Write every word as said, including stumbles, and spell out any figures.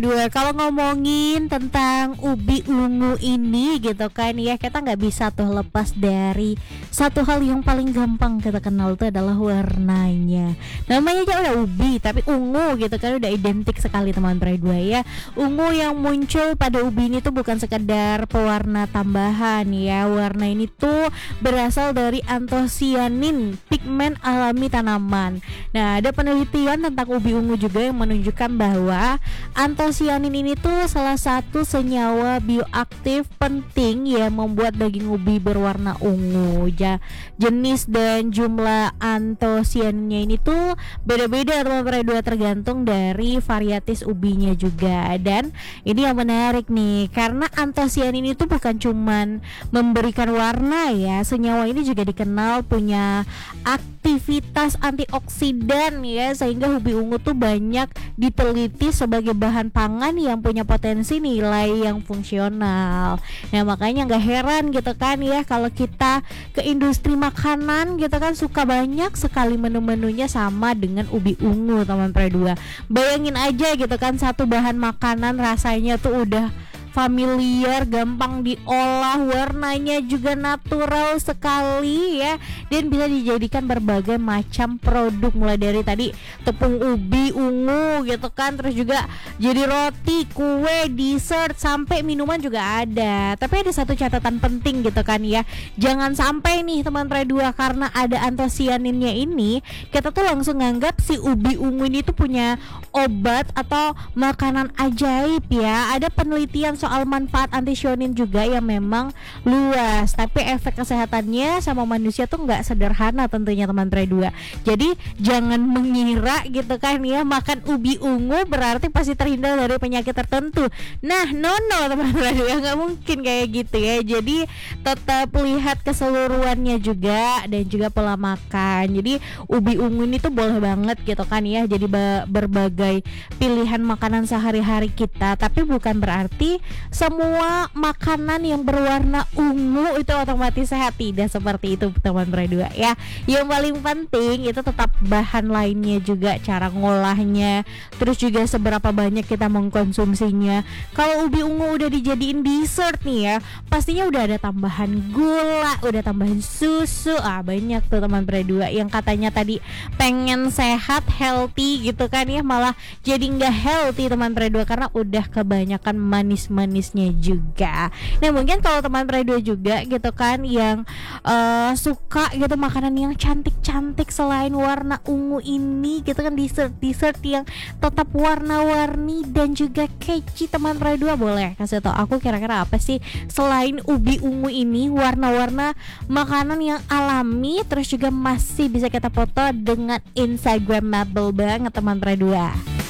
Dua, kalau ngomongin tentang ubi ungu ini gitu kan ya, kita nggak bisa tuh lepas dari satu hal yang paling gampang kita kenal itu adalah warnanya. Namanya aja udah ubi, tapi ungu gitu kan udah identik sekali teman dua ya. Ungu yang muncul pada ubi ini tuh bukan sekedar pewarna tambahan ya. Warna ini tuh berasal dari antosianin, pigmen alami tanaman. Nah, ada penelitian tentang ubi ungu juga yang menunjukkan bahwa antosianin ini tuh salah satu senyawa bioaktif penting yang membuat daging ubi berwarna ungu. Ja, jenis dan jumlah antosianinnya ini tuh beda-beda teman-teman dua, tergantung dari varietas ubinya juga. Dan ini yang menarik nih, karena antosianin itu bukan cuman memberikan warna ya, senyawa ini juga dikenal punya aktivitas antioksidan ya, sehingga ubi ungu tuh banyak diteliti sebagai bahan pangan yang punya potensi nilai yang fungsional. Nah, makanya nggak heran gitu kan ya kalau kita ke industri makanan gitu kan suka banyak sekali menu-menunya sama dengan ubi ungu teman dua. Bayangin aja gitu kan, satu bahan makanan rasanya tuh udah familiar, gampang diolah, warnanya juga natural sekali ya, dan bisa dijadikan berbagai macam produk, mulai dari tadi tepung ubi ungu gitu kan, terus juga jadi roti, kue, dessert, sampai minuman juga ada. Tapi ada satu catatan penting gitu kan ya, jangan sampai nih teman dua, karena ada antosianinnya ini kita tuh langsung nganggap si ubi ungu ini tuh punya obat atau makanan ajaib ya. Ada penelitian soal manfaat antosianin juga yang memang luas, tapi efek kesehatannya sama manusia tuh nggak sederhana tentunya teman dua. Jadi jangan mengira gitu kan ya, makan ubi ungu berarti pasti terhindar dari penyakit tertentu. Nah, no no teman dua, nggak mungkin kayak gitu ya. Jadi tetap lihat keseluruhannya juga dan juga pola makan. Jadi ubi ungu ini tuh boleh banget gitu kan ya, jadi ba- berbagai pilihan makanan sehari-hari kita, tapi bukan berarti semua makanan yang berwarna ungu itu otomatis sehat. Tidak seperti itu teman dua ya. Yang paling penting itu tetap bahan lainnya juga, cara ngolahnya, terus juga seberapa banyak kita mengkonsumsinya. Kalau ubi ungu udah dijadiin dessert nih ya, pastinya udah ada tambahan gula, udah tambahan susu. Ah, banyak tuh teman dua yang katanya tadi pengen sehat, healthy gitu kan ya, malah jadi nggak healthy teman dua karena udah kebanyakan manis-manisnya juga. Nah, mungkin kalau teman dua juga gitu kan yang uh, suka gitu makanan yang cantik-cantik selain warna ungu ini gitu kan, dessert-dessert yang tetap warna-warni dan juga catchy, teman dua boleh kasih tau aku kira-kira apa sih selain ubi ungu ini warna-warna makanan yang alami terus juga masih bisa kita foto dengan instagramable banget teman dua.